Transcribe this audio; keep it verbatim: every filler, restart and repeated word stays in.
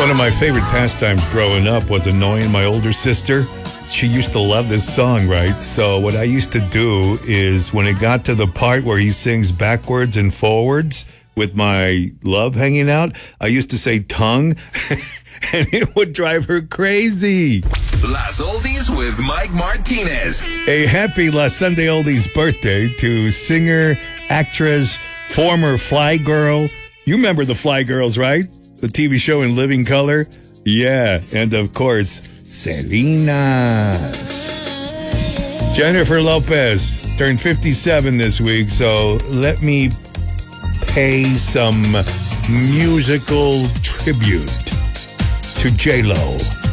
One of my favorite pastimes growing up was annoying my older sister. She used to love this song, right? So what I used to do is when it got to the part where he sings backwards and forwards with my love hanging out, I used to say tongue, and it would drive her crazy. Las Oldies with Mike Martinez. A happy La Sunday Oldies birthday to singer, actress, former Fly Girl. You remember the Fly Girls, right? The T V show in living color? Yeah, and of course, Selena's. Jennifer Lopez turned fifty-seven this week, so let me pay some musical tribute to J-Lo.